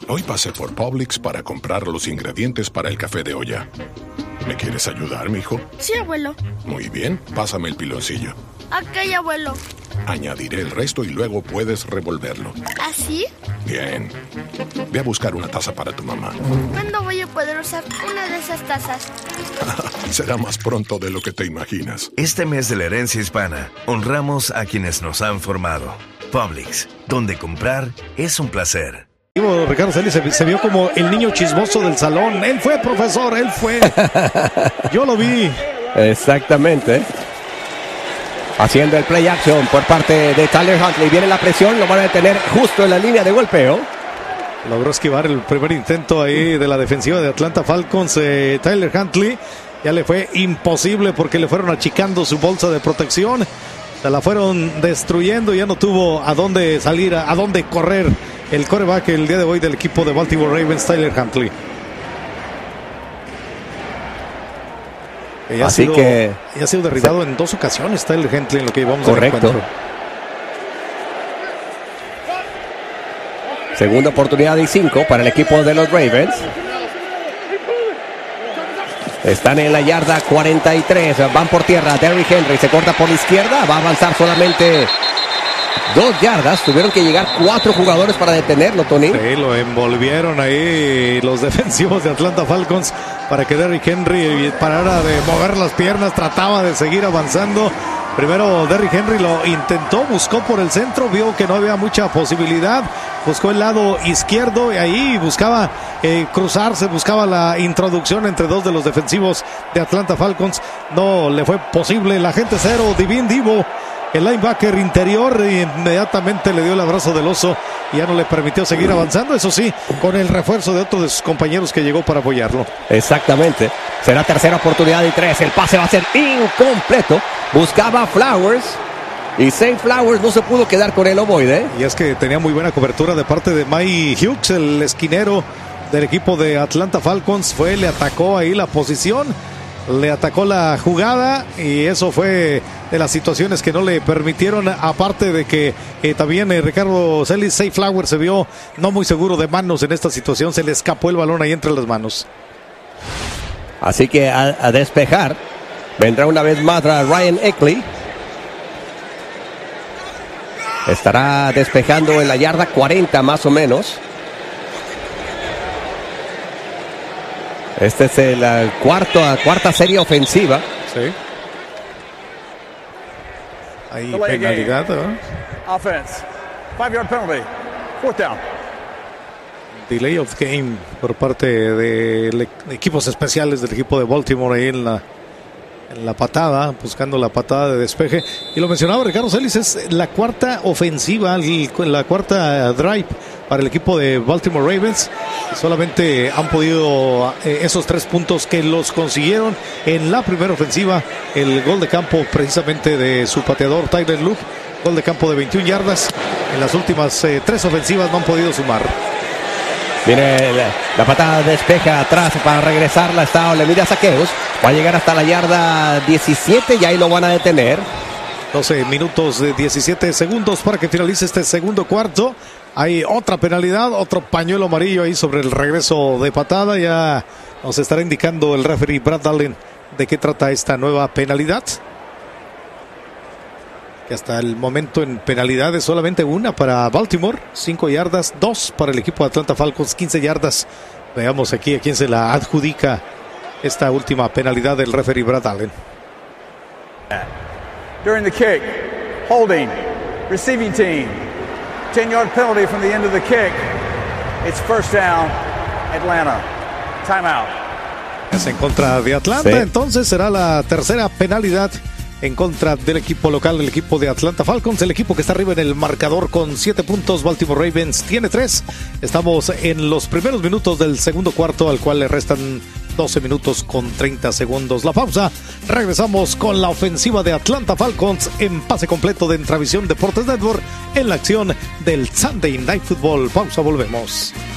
Hoy pasé por Publix para comprar los ingredientes para el café de olla. ¿Me quieres ayudar, mijo? Sí, abuelo. Muy bien, pásame el piloncillo. Ok, abuelo. Añadiré el resto y luego puedes revolverlo. ¿Así? Bien. Ve a buscar una taza para tu mamá. ¿Cuándo voy a poder usar una de esas tazas? Será más pronto de lo que te imaginas. Este mes de la herencia hispana, honramos a quienes nos han formado. Publix, donde comprar es un placer. Ricardo Celis se vio como el niño chismoso del salón. Él fue, profesor, él fue. Yo lo vi. Exactamente. Haciendo el play action por parte de Tyler Huntley. Viene la presión, lo van a detener justo en la línea de golpeo. Logró esquivar el primer intento ahí de la defensiva de Atlanta Falcons. Tyler Huntley ya le fue imposible porque le fueron achicando su bolsa de protección. Se la fueron destruyendo. Ya no tuvo a dónde salir, a dónde correr el quarterback el día de hoy del equipo de Baltimore Ravens, Tyler Huntley. Ha sido derribado en 2 ocasiones Tyler Huntley en lo que llevamos del encuentro. Segunda oportunidad y 5 para el equipo de los Ravens. Están en la yarda 43. Van por tierra. Derrick Henry se corta por la izquierda. Va a avanzar solamente 2 yardas. Tuvieron que llegar 4 jugadores para detenerlo, Tony. Sí, lo envolvieron ahí los defensivos de Atlanta Falcons para que Derrick Henry parara de mover las piernas. Trataba de seguir avanzando. Primero Derrick Henry lo intentó, buscó por el centro, vio que no había mucha posibilidad, buscó el lado izquierdo y ahí buscaba cruzarse, buscaba la introducción entre 2 de los defensivos de Atlanta Falcons. No le fue posible. La gente cero, Divin Divo, el linebacker interior, inmediatamente le dio el abrazo del oso y ya no le permitió seguir avanzando. Eso sí, con el refuerzo de otro de sus compañeros que llegó para apoyarlo. Exactamente. Será tercera oportunidad y 3. El pase va a ser incompleto. Buscaba Flowers y Zay Flowers no se pudo quedar con el ovoide. Y es que tenía muy buena cobertura de parte de Mike Hughes, el esquinero del equipo de Atlanta Falcons. Le atacó ahí la posición, le atacó la jugada y eso fue de las situaciones que no le permitieron, aparte de que también Ricardo Celis, Zay Flowers se vio no muy seguro de manos en esta situación. Se le escapó el balón ahí entre las manos. Así que a despejar vendrá una vez más Ryan Eckley. Estará despejando en la yarda 40 más o menos. Este es la cuarta serie ofensiva. Sí. Hay penalidad, ¿no? Offense. 5-yard penalty. 4th down. Delay of game por parte de equipos especiales del equipo de Baltimore ahí en la patada, buscando la patada de despeje. Y lo mencionaba Ricardo Celis, es la cuarta ofensiva, la cuarta drive para el equipo de Baltimore Ravens. Solamente han podido esos 3 puntos que los consiguieron en la primera ofensiva. El gol de campo precisamente de su pateador Tyler Luke, gol de campo de 21 yardas. En las últimas 3 ofensivas no han podido sumar. Viene la patada de despeja atrás para regresarla. Le mira a Saqueos. Va a llegar hasta la yarda 17 y ahí lo van a detener. 12 minutos de 17 segundos para que finalice este segundo cuarto. Hay otra penalidad, otro pañuelo amarillo ahí sobre el regreso de patada. Ya nos estará indicando el referee Brad Allen de qué trata esta nueva penalidad. Que hasta el momento en penalidades solamente una para Baltimore, 5 yardas, 2 para el equipo de Atlanta Falcons, 15 yardas. Veamos aquí a quién se la adjudica esta última penalidad del referee Brad Allen. During the kick, holding, receiving team, 10-yard penalty from the end of the kick. It's 1st down, Atlanta. Timeout. Es en contra de Atlanta, sí. Entonces será la tercera penalidad en contra del equipo local, el equipo de Atlanta Falcons, el equipo que está arriba en el marcador con 7 puntos. Baltimore Ravens tiene 3. Estamos en los primeros minutos del segundo cuarto, al cual le restan 12 minutos con 30 segundos. La pausa. Regresamos con la ofensiva de Atlanta Falcons en pase completo de Entravisión Deportes Network en la acción del Sunday Night Football. Pausa, volvemos.